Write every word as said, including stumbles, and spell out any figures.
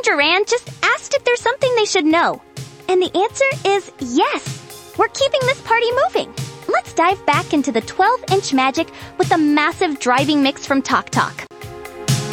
Duran just asked if there's something they should know. And the answer is yes. We're keeping this party moving. Let's dive back into the twelve inch magic with the massive driving mix from Tok Tok.